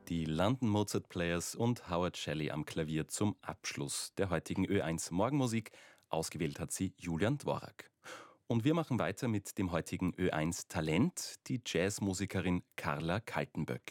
Die London Mozart Players und Howard Shelley am Klavier zum Abschluss der heutigen Ö1 Morgenmusik. Ausgewählt hat sie Julian Dvorak. Und wir machen weiter mit dem heutigen Ö1 Talent, die Jazzmusikerin Carla Kaltenböck.